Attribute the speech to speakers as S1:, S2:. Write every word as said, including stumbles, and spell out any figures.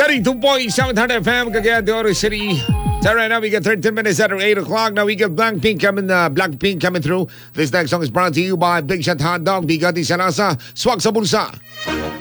S1: ninety-two point seven F M, Cagayan de Oro City. So right now we got thirteen minutes after eight o'clock. Now we got Blackpink coming, uh, Blackpink coming through. This next song is brought to you by Big Shot Hot Dog, Bigati sa Lasa, Swak sa Bulsa.